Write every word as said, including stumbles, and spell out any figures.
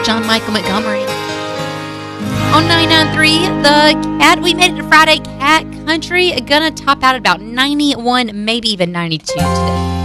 John Michael Montgomery. On ninety-nine point three, the Cat. We made it to Friday Cat Country. Gonna top out at about ninety-one, maybe even ninety-two today.